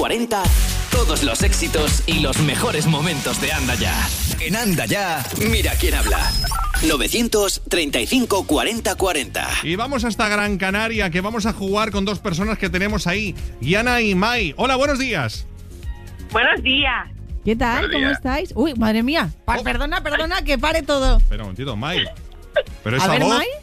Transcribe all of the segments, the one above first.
40, todos los éxitos y los mejores momentos de Anda Ya. En Anda Ya, mira quién habla. 935 40 40. Y vamos hasta Gran Canaria, que vamos a jugar con dos personas que tenemos ahí, Yana y Mai. Hola, buenos días. Buenos días. ¿Qué tal? ¿Cómo estáis? Uy, madre mía. Perdona, que pare todo. Espera un momentito, Mai. Pero esa voz... Mai.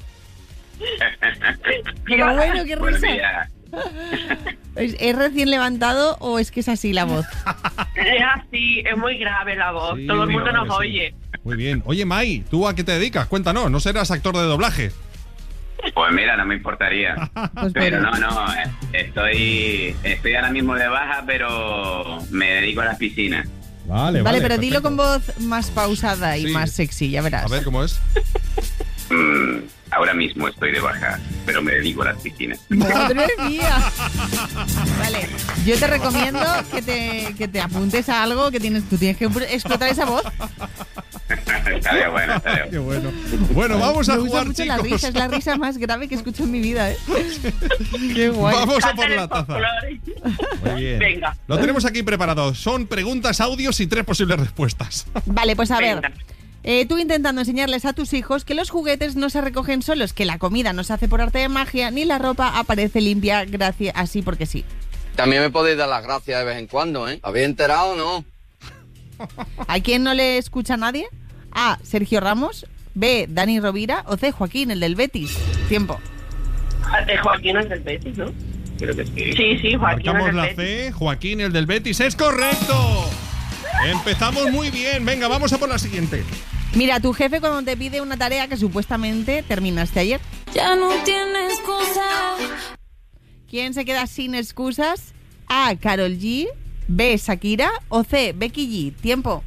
Qué bueno, qué risa. ¿Es recién levantado o es que es así la voz? Es así, es muy grave la voz. Sí, todo el mundo nos sí. oye. Muy bien. Oye, Mai, ¿tú a qué te dedicas? Cuéntanos, ¿no serás actor de doblaje? Pues mira, no me importaría. Pues Pero no, estoy ahora mismo de baja, pero me dedico a las piscinas. Vale, pero perfecto. dilo con voz más pausada y Sí. más sexy, ya verás. A ver, ¿cómo es? Ahora mismo estoy de baja, pero me dedico a las piscinas. ¡Madre mía! Vale, yo te recomiendo que te apuntes a algo que tú tienes que explotar esa voz. Estaría bueno. Qué bueno. Bueno, vamos a Me gusta jugar, mucho chicos. la risa, es la risa más grave que escucho en mi vida, ¿eh? Qué guay. Vamos a por Canten la el taza. folclore. Muy bien. Venga. Lo tenemos aquí preparado. Son preguntas, audios y 3 posibles respuestas. Vale, pues a ver. Venga. Tú intentando enseñarles a tus hijos que los juguetes no se recogen solos, que la comida no se hace por arte de magia, ni la ropa aparece limpia así porque sí. También me podéis dar las gracias de vez en cuando, ¿eh? ¿Habéis enterado o no? ¿A quién no le escucha nadie? A. Sergio Ramos. B. Dani Rovira. O C. Joaquín, el del Betis. Tiempo. Joaquín es del Betis, ¿no? Creo que sí. Sí, Joaquín es Marcamos del la Betis. C. Joaquín, el del Betis. ¡Es correcto! Empezamos muy bien. Venga, vamos a por la siguiente. Mira, tu jefe cuando te pide una tarea que supuestamente terminaste ayer. Ya no tienes excusa. ¿Quién se queda sin excusas? A. Karol G. B. Shakira. O C. Becky G. Tiempo.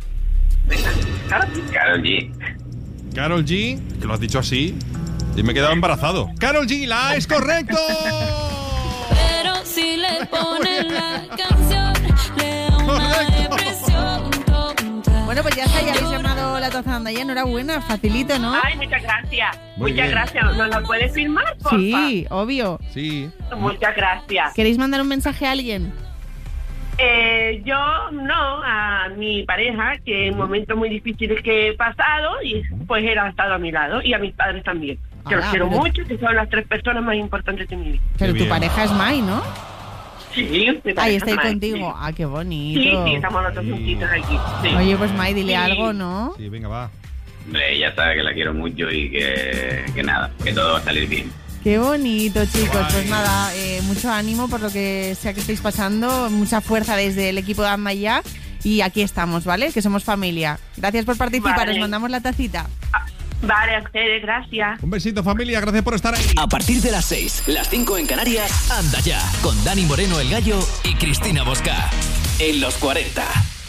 Karol G. Karol G, que lo has dicho así, y me he quedado embarazado. Karol G, la A es correcto. Pero si le ponen la canción, le da una depresión tonta. Bueno, pues ya está, ya habéis llamado la taza de Anda Ya. Enhorabuena, facilito, ¿no? Ay, muchas gracias. Muy Muchas bien. gracias. ¿Nos la puedes firmar, porfa? Sí, obvio. Sí. Muchas gracias. ¿Queréis mandar un mensaje a alguien? Yo no, a mi pareja, que en momentos muy difíciles que he pasado, y pues él ha estado a mi lado, y a mis padres también. Que los quiero pero- mucho, que son las 3 personas más importantes de mi vida. Pero Qué tu bien. pareja es Mai, ¿no? Sí, mi pareja Ahí está ahí Mai, contigo. sí. Ah, qué bonito. Sí, estamos los dos juntitos aquí. Sí. Oye, pues Mai, dile Sí. algo, ¿no? Sí, venga, va. Hombre, ella sabe que la quiero mucho y que nada, que todo va a salir bien. Qué bonito, chicos. Guay. Pues nada, mucho ánimo por lo que sea que estéis pasando. Mucha fuerza desde el equipo de Anda Ya. Y aquí estamos, ¿vale? Que somos familia. Gracias por participar. Vale. Os mandamos la tacita. Vale, a ustedes, gracias. Un besito, familia, gracias por estar ahí. A partir de las 6, las 5 en Canarias, Anda Ya, con Dani Moreno el Gallo y Cristina Bosca. En los 40.